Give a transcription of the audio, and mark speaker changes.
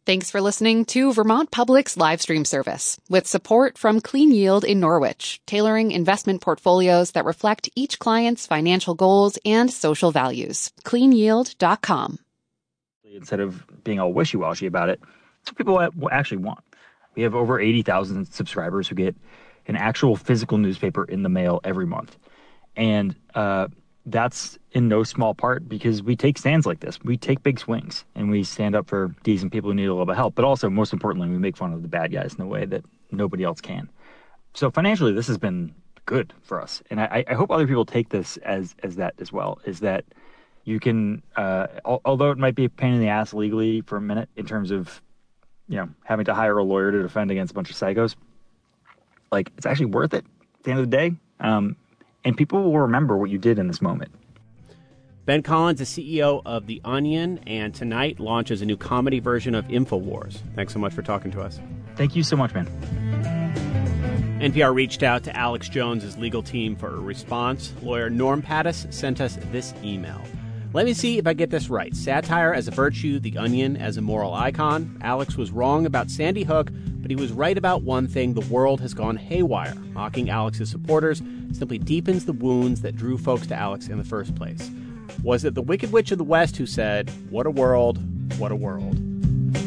Speaker 1: Thanks for listening to Vermont Public's live stream service with support from Clean Yield in Norwich, tailoring investment portfolios that reflect each client's financial goals and social values. CleanYield.com.
Speaker 2: Instead of being all wishy-washy about it, that's what people actually want. We have over 80,000 subscribers who get an actual physical newspaper in the mail every month. And that's in no small part because we take stands like this. We take big swings and we stand up for decent people who need a little bit of help. But also, most importantly, we make fun of the bad guys in a way that nobody else can. So financially, this has been good for us. And I hope other people take this as that as well, is that you can, although it might be a pain in the ass legally for a minute in terms of, having to hire a lawyer to defend against a bunch of psychos, like, it's actually worth it at the end of the day. And people will remember what you did in this moment.
Speaker 3: Ben Collins is CEO of The Onion, and tonight launches a new comedy version of InfoWars. Thanks so much for talking to us.
Speaker 2: Thank you so much, man.
Speaker 3: NPR reached out to Alex Jones's legal team for a response. Lawyer Norm Pattis sent us this email. Let me see if I get this right. Satire as a virtue, The Onion as a moral icon. Alex was wrong about Sandy Hook, but he was right about one thing: the world has gone haywire. Mocking Alex's supporters simply deepens the wounds that drew folks to Alex in the first place. Was it the Wicked Witch of the West who said, "What a world, what a world"?